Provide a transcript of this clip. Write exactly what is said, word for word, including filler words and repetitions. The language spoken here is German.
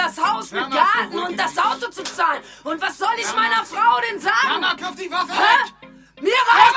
das Haus mit Garten und das Auto zu zahlen. Und was soll ich meiner Frau denn sagen? Mama, kauf die Waffe Hä? Mir reicht